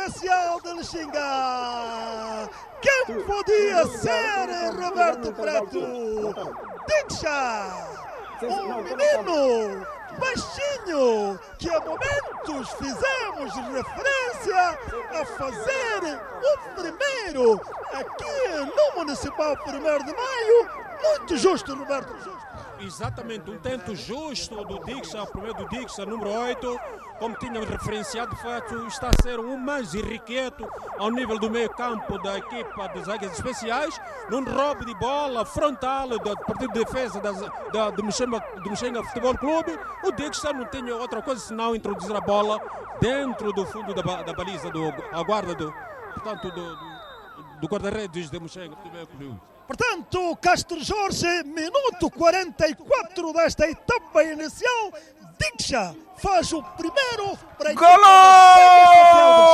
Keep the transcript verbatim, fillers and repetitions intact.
referencial de Lichinga. Quem podia ser Roberto Preto? Diksha, um menino baixinho que a momentos fizemos referência a fazer o primeiro aqui no Municipal primeiro de Maio. Muito justo, Roberto. Justo. Exatamente, um tento justo do Diksha, o primeiro do Diksha, número oito, como tínhamos referenciado, de facto, está a ser um mais irrequieto ao nível do meio campo da equipa das Águias Especiais, num roubo de bola frontal do partido de defesa das, da, do Mexenga Futebol Clube. O Diksha não tinha outra coisa senão introduzir a bola dentro do fundo da, da baliza, do, a guarda do, portanto, do, do guarda-redes de Mexenga Futebol Clube. Portanto, Castro Jorge, minuto quarenta e quatro desta etapa inicial, Diksha faz o primeiro para a Golo!